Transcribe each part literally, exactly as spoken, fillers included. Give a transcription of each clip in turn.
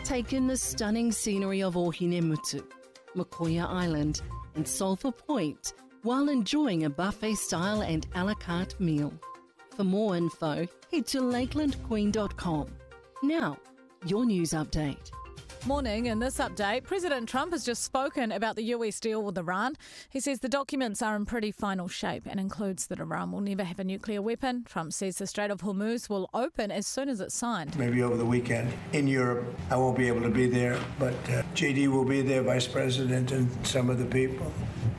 Take in the stunning scenery of Ohinemutu, Makoia Island and Sulphur Point while enjoying a buffet-style and a la carte meal. For more info, head to lakeland queen dot com. Now, your news update. Morning. In this update, President Trump has just spoken about the U S deal with Iran. He says the documents are in pretty final shape and includes that Iran will never have a nuclear weapon. Trump says the Strait of Hormuz will open as soon as it's signed. Maybe over the weekend in Europe. I won't be able to be there, but uh, J D will be there, Vice President, and some of the people.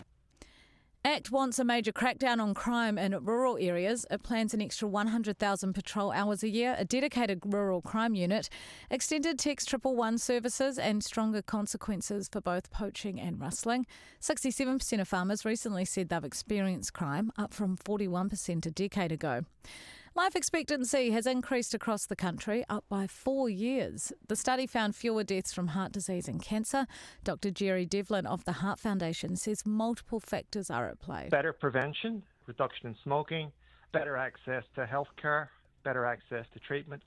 ACT wants a major crackdown on crime in rural areas. It plans an extra one hundred thousand patrol hours a year, a dedicated rural crime unit, extended text triple one services and stronger consequences for both poaching and rustling. sixty-seven percent of farmers recently said they've experienced crime, up from forty-one percent a decade ago. Life expectancy has increased across the country, up by four years. The study found fewer deaths from heart disease and cancer. Doctor Jerry Devlin of the Heart Foundation says multiple factors are at play. Better prevention, reduction in smoking, better access to healthcare, better access to treatment.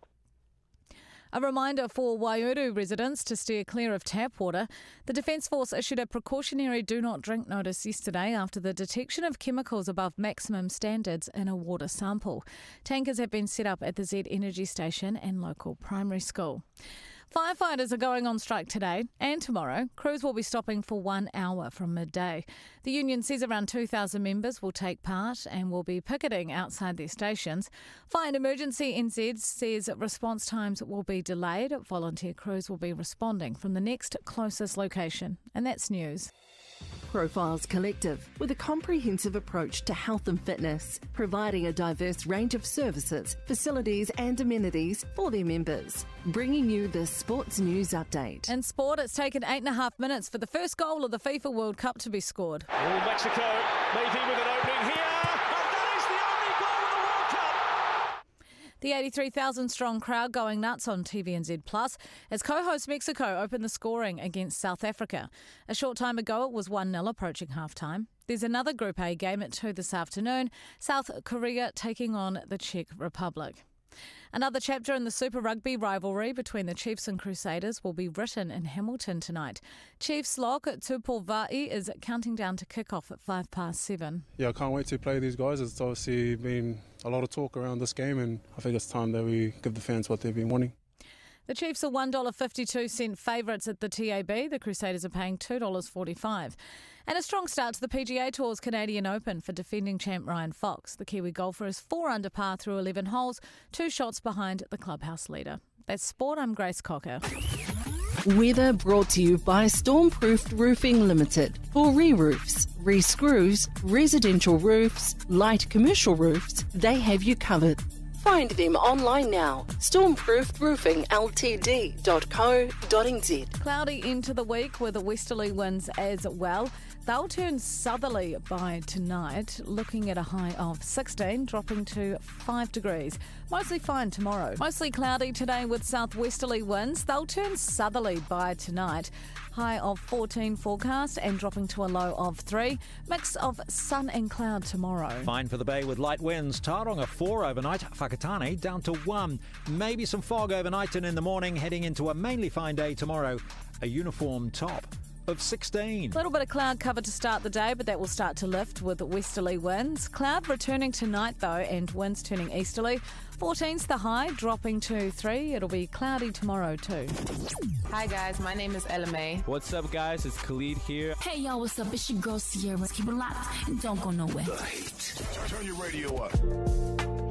A reminder for Waiouru residents to steer clear of tap water. The Defence Force issued a precautionary do not drink notice yesterday after the detection of chemicals above maximum standards in a water sample. Tankers have been set up at the Z Energy Station and local primary school. Firefighters are going on strike today and tomorrow. Crews will be stopping for one hour from midday. The union says around two thousand members will take part and will be picketing outside their stations. Fire and Emergency N Z says response times will be delayed. Volunteer crews will be responding from the next closest location. And that's news. Profiles Collective, with a comprehensive approach to health and fitness, providing a diverse range of services, facilities and amenities for their members. Bringing you the Sports News Update. In sport, it's taken eight and a half minutes for the first goal of the FIFA World Cup to be scored. Oh, Mexico maybe with an opening here. And that is the only goal of the World Cup. The eighty-three thousand strong crowd going nuts on T V N Z Plus as co-host Mexico opened the scoring against South Africa. A short time ago, it was one nil approaching half-time. There's another Group A game at two this afternoon, South Korea taking on the Czech Republic. Another chapter in the Super Rugby rivalry between the Chiefs and Crusaders will be written in Hamilton tonight. Chiefs lock Tupouva'i is counting down to kick-off at five past seven. Yeah, I can't wait to play these guys. It's obviously been a lot of talk around this game, and I think it's time that we give the fans what they've been wanting. The Chiefs are one dollar fifty-two favourites at the T A B. The Crusaders are paying two dollars forty-five. And a strong start to the P G A Tour's Canadian Open for defending champ Ryan Fox. The Kiwi golfer is four under par through eleven holes, two shots behind the clubhouse leader. That's sport. I'm Grace Cocker. Weather brought to you by Stormproofed Roofing Limited. For re-roofs, re-screws, residential roofs, light commercial roofs, they have you covered. Find them online now. stormproofed roofing l t d dot co dot n z. Cloudy into the week with the westerly winds as well. They'll turn southerly by tonight, looking at a high of sixteen, dropping to five degrees. Mostly fine tomorrow. Mostly cloudy today with southwesterly winds. They'll turn southerly by tonight. High of fourteen forecast and dropping to a low of three. Mix of sun and cloud tomorrow. Fine for the bay with light winds. Tauranga four overnight. Whakatane down to one. Maybe some fog overnight and in the morning, heading into a mainly fine day tomorrow. A uniform top of sixteen. A little bit of cloud cover to start the day, but that will start to lift with westerly winds. Cloud returning tonight though, and winds turning easterly. fourteen's the high, dropping to three. It'll be cloudy tomorrow too. Hi guys, my name is Ella May. What's up guys, it's Khalid here. Hey y'all, what's up? It's your girl Sierra. Keep it locked and don't go nowhere. The Heat. Turn your radio up.